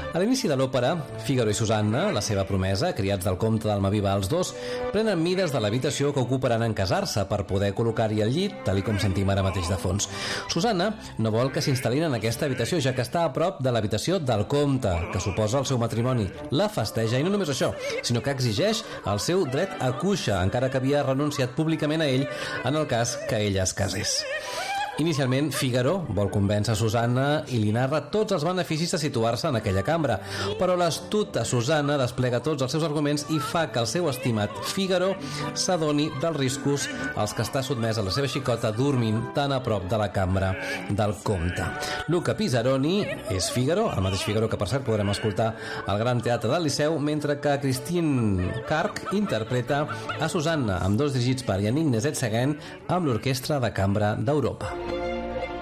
A l'inici de l'òpera, Fígaro i Susanna, la seva promesa, criats del comte d'Almaviva els dos, prenen mides de l'habitació que ocuparan en casar-se per poder col·locar-hi el llit, tal com sentim ara mateix de fons. Susanna no vol que s'instal·lin en aquesta habitació, ja que està a prop de l'habitació del comte, que suposa el seu matrimoni. La festeja, i no només això, sinó que exigeix el seu dret a cuixa, encara que havia renunciat públicament a ell en el cas que ella es casés. Inicialment, Fígaro vol convèncer Susanna i li narra tots els beneficis de situar-se en aquella cambra, però l'astuta Susanna desplega tots els seus arguments i fa que el seu estimat Fígaro s'adoni dels riscos als que està sotmès a la seva xicota dormint tan a prop de la cambra del comte. Luca Pisaroni és Fígaro, el mateix Fígaro que per cert podrem escoltar al Gran Teatre del Liceu, mentre que Christine Karg interpreta a Susanna, amb dos dirigits per Yannick Nézet-Séguin amb l'Orquestra de Cambra d'Europa.